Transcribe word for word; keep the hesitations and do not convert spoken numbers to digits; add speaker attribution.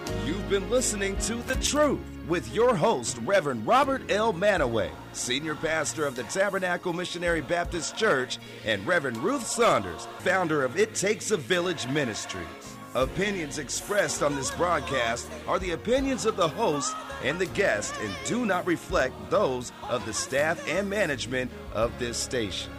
Speaker 1: You've been listening to The Truth with your host, Reverend Robert L. Manaway, Senior Pastor of the Tabernacle Missionary Baptist Church, and Reverend Ruth Saunders, founder of It Takes a Village Ministries. Opinions expressed on this broadcast are the opinions of the host and the guest and do not reflect those of the staff and management of this station.